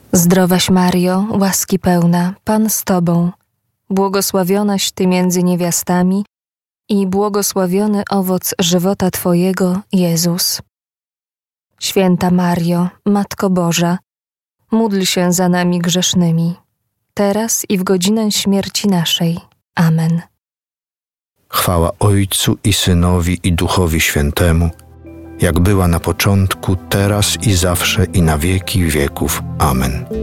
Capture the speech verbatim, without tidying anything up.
Zdrowaś Mario, łaski pełna, Pan z Tobą, błogosławionaś Ty między niewiastami i błogosławiony owoc żywota Twojego, Jezus. Święta Mario, Matko Boża, módl się za nami grzesznymi, teraz i w godzinę śmierci naszej. Amen. Chwała Ojcu i Synowi i Duchowi Świętemu, jak była na początku, teraz i zawsze i na wieki wieków. Amen.